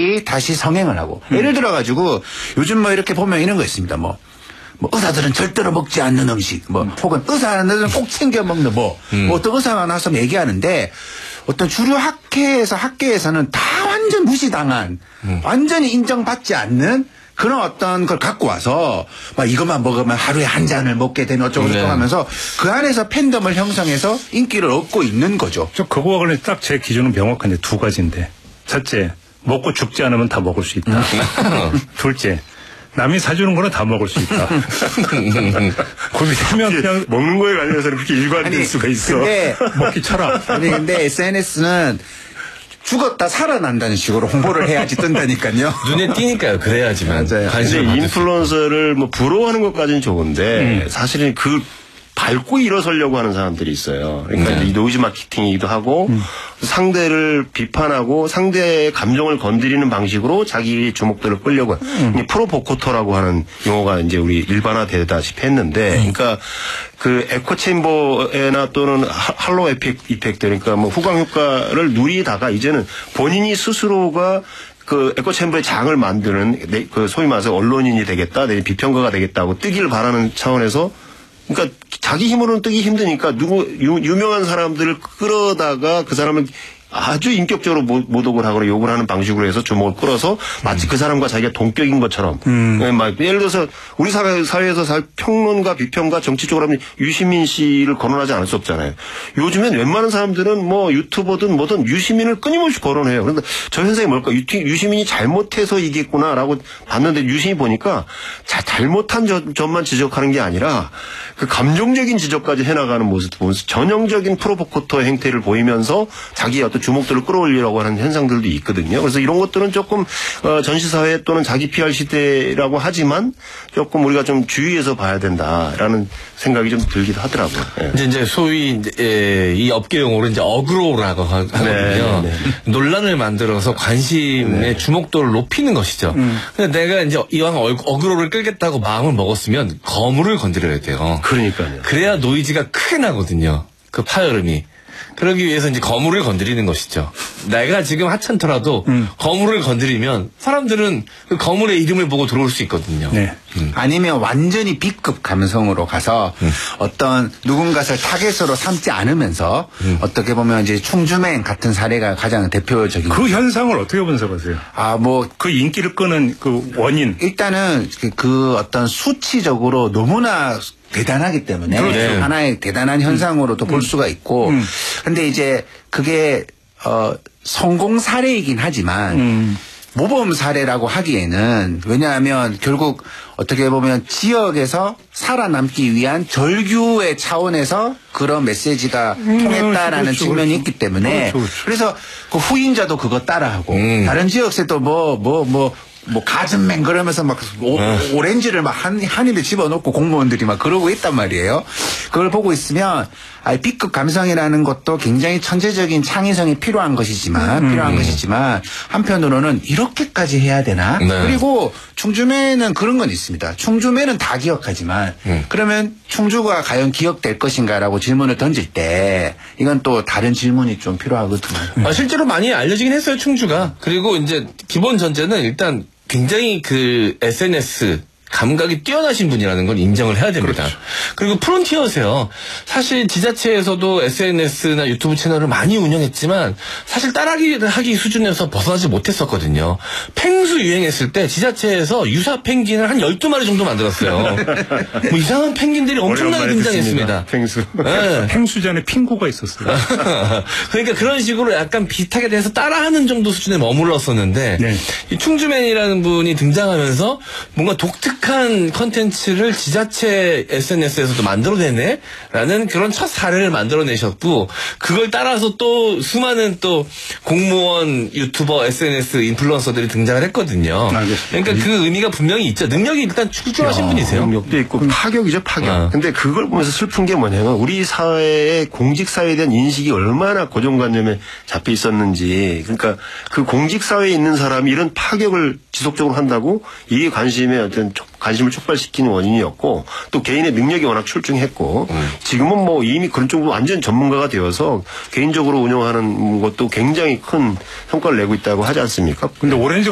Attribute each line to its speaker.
Speaker 1: 갑자기 다시 성행을 하고 예를 들어가지고 요즘 뭐 이렇게 보면 이런 거 있습니다. 뭐 의사들은 절대로 먹지 않는 음식, 혹은 의사들은 꼭 챙겨 먹는 뭐 어떤 의사가 나서 얘기하는데 어떤 주류 학계에서는 다 완전 무시당한, 완전히 인정받지 않는 그런 어떤 걸 갖고 와서 막 이것만 먹으면 하루에 한 잔을 먹게 되는 어쩌고저쩌고 하면서 그 안에서 팬덤을 형성해서 인기를 얻고 있는 거죠.
Speaker 2: 그거와 관련해서 딱 제 기준은 명확한데 두 가지인데, 첫째, 먹고 죽지 않으면 다 먹을 수 있다. 둘째, 남이 사주는 거는 다 먹을 수 있다. 그렇게 되면 그냥 먹는 거에 관련해서는 그렇게 일관될 수가 있어.
Speaker 1: 근데
Speaker 2: 먹기 철학.
Speaker 1: 근데 SNS는 죽었다 살아난다는 식으로 홍보를 해야지 뜬다니까요.
Speaker 3: 눈에 띄니까요. 그래야지만.
Speaker 1: 맞아요.
Speaker 4: 근데 인플루언서를 뭐 부러워하는 것까지는 좋은데 사실은 그 밟고 일어서려고 하는 사람들이 있어요. 그러니까 이제 노이즈 마케팅이기도 하고 상대를 비판하고 상대의 감정을 건드리는 방식으로 자기 주목도를 끌려고 프로보코터라고 하는 용어가 이제 우리 일반화되다시피 했는데, 그러니까 그 에코 챔버나 또는 할로 이펙트, 그러니까 뭐 후광 효과를 누리다가 이제는 본인이 스스로가 그 에코 챔버의 장을 만드는 그 소위 말해서 언론인이 되겠다, 내 비평가가 되겠다고 뜨기를 바라는 차원에서, 그러니까 자기 힘으로는 뜨기 힘드니까 유명한 사람들을 끌어다가 그 사람을 아주 인격적으로 모독을 하거나 욕을 하는 방식으로 해서 주목을 끌어서 마치 그 사람과 자기가 동격인 것처럼. 막 예를 들어서 우리 사회에서 평론가, 비평가, 정치 쪽으로 하면 유시민 씨를 거론하지 않을 수 없잖아요. 요즘엔 웬만한 사람들은 뭐 유튜버든 뭐든 유시민을 끊임없이 거론해요. 그런데 저 현상이 뭘까? 유시민이 잘못해서 이겼구나라고 봤는데 유심히 보니까 잘못한 점만 지적하는 게 아니라 그 감정적인 지적까지 해나가는 모습도 보면서 전형적인 프로보코터 행태를 보이면서 자기의 어떤 주목도를 끌어올리려고 하는 현상들도 있거든요. 그래서 이런 것들은 조금 전시사회 또는 자기 PR 시대라고 하지만 조금 우리가 좀 주의해서 봐야 된다라는 생각이 좀 들기도 하더라고요. 네.
Speaker 3: 이제 소위 이 업계 용어로 이제 어그로라고 하거든요. 네. 논란을 만들어서 관심의 주목도를 높이는 것이죠. 근데 내가 이제 이왕 어그로를 끌겠다고 마음을 먹었으면 거물을 건드려야 돼요.
Speaker 4: 그러니까요.
Speaker 3: 그래야 노이즈가 크게 나거든요. 그 파열음이. 그러기 위해서 이제 거물을 건드리는 것이죠. 내가 지금 하찮더라도 거물을 건드리면 사람들은 그 거물의 이름을 보고 들어올 수 있거든요.
Speaker 1: 네. 아니면 완전히 B급 감성으로 가서 어떤 누군가를 타겟으로 삼지 않으면서 어떻게 보면 이제 충주맹 같은 사례가 가장 대표적인.
Speaker 2: 그 현상을 어떻게 분석하세요? 그 인기를 끄는 그 원인.
Speaker 1: 일단은 그 어떤 수치적으로 너무나 대단하기 때문에
Speaker 2: 그렇죠.
Speaker 1: 하나의 대단한 현상으로도 볼 수가 있고, 근데 이제 그게 성공 사례이긴 하지만 모범 사례라고 하기에는, 왜냐하면 결국 어떻게 보면 지역에서 살아남기 위한 절규의 차원에서 그런 메시지가 통했다라는 측면이 있기 때문에, 그래서 그 후임자도 그거 따라하고 다른 지역에도 가슴맹 그러면서 막 오렌지를 막 한 입에 집어넣고 공무원들이 막 그러고 있단 말이에요. 그걸 보고 있으면 B급 감성이라는 것도 굉장히 천재적인 창의성이 필요한 것이지만 한편으로는 이렇게까지 해야 되나?
Speaker 3: 네.
Speaker 1: 그리고 충주매는 그런 건 있습니다. 충주매는 다 기억하지만 그러면 충주가 과연 기억될 것인가라고 질문을 던질 때 이건 또 다른 질문이 좀 필요하거든요.
Speaker 3: 실제로 많이 알려지긴 했어요, 충주가. 그리고 이제 기본 전제는 일단 굉장히 그 SNS 감각이 뛰어나신 분이라는 걸 인정을 해야 됩니다. 그렇죠. 그리고 프론티어세요. 사실 지자체에서도 SNS나 유튜브 채널을 많이 운영했지만 사실 따라하기 수준에서 벗어나지 못했었거든요. 펭수 유행했을 때 지자체에서 유사 펭귄을 한 12마리 정도 만들었어요. 뭐 이상한 펭귄들이 엄청나게 등장했습니다.
Speaker 2: 펭수.
Speaker 3: 네.
Speaker 2: 펭수전에 핑구가 있었어요.
Speaker 3: 그러니까 그런 식으로 약간 비슷하게 돼서 따라하는 정도 수준에 머물렀었는데
Speaker 2: 네.
Speaker 3: 이 충주맨이라는 분이 등장하면서 뭔가 독특한 컨텐츠를 지자체 SNS에서도 만들어내네라는 그런 첫 사례를 만들어내셨고, 그걸 따라서 또 수많은 또 공무원, 유튜버, SNS 인플루언서들이 등장을 했거든요.
Speaker 2: 알겠습니다.
Speaker 3: 그러니까 그 의미가 분명히 있죠. 능력이 일단 출중하신 분이세요.
Speaker 4: 능력도 있고 파격이죠, 파격. 근데 그걸 보면서 슬픈 게 뭐냐면 우리 사회의 공직사회에 대한 인식이 얼마나 고정관념에 잡혀 있었는지, 그러니까 그 공직사회에 있는 사람이 이런 파격을 지속적으로 한다고 이게 관심을 촉발시키는 원인이었고, 또 개인의 능력이 워낙 출중했고, 지금은 뭐 이미 그런 쪽으로 완전 전문가가 되어서 개인적으로 운영하는 것도 굉장히 큰 성과를 내고 있다고 하지 않습니까?
Speaker 2: 근데 오렌지